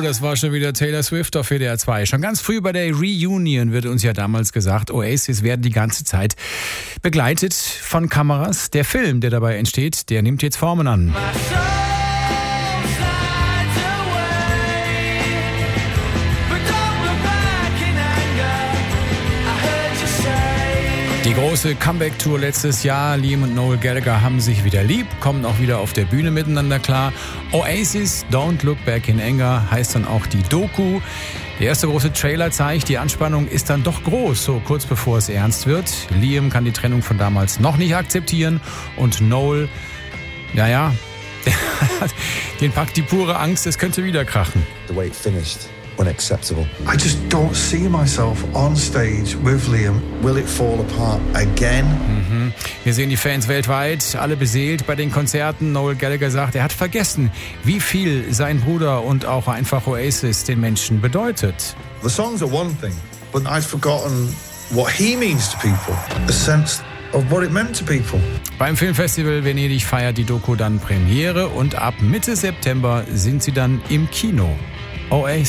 das war schon wieder Taylor Swift auf WDR 2. Schon ganz früh bei der Reunion wird uns ja damals gesagt, Oasis werden die ganze Zeit begleitet von Kameras. Der Film, der dabei entsteht, der nimmt jetzt Formen an. Die große Comeback-Tour letztes Jahr, Liam und Noel Gallagher haben sich wieder lieb, kommen auch wieder auf der Bühne miteinander klar. Oasis, Don't Look Back in Anger heißt dann auch die Doku. Der erste große Trailer zeigt, die Anspannung ist dann doch groß, so kurz bevor es ernst wird. Liam kann die Trennung von damals noch nicht akzeptieren und Noel, den packt die pure Angst, es könnte wieder krachen. The way it finished. Unacceptable. I just don't see myself on stage with Liam. Will it fall apart again? Wir sehen die Fans weltweit, alle beseelt bei den Konzerten. Noel Gallagher sagt, er hat vergessen, wie viel sein Bruder und auch einfach Oasis den Menschen bedeutet. The songs are one thing, but I've forgotten what he means to people. A sense of what it meant to people. Beim Filmfestival Venedig feiert die Doku dann Premiere und ab Mitte September sind sie dann im Kino. Oasis.